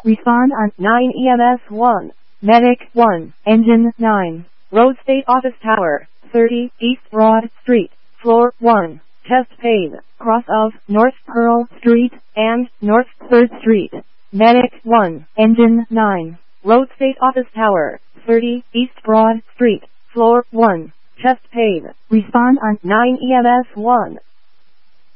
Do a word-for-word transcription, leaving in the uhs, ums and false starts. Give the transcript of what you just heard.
Respond on nine E M S one. Medic one. Engine nine. Road State Office Tower, thirty, East Broad Street, Floor one. Chest pain, cross of North Pearl Street and North third Street. Medic one. Engine nine. Road State Office Tower, thirty, East Broad Street, Floor one. Chest pain. Respond on nine E M S one.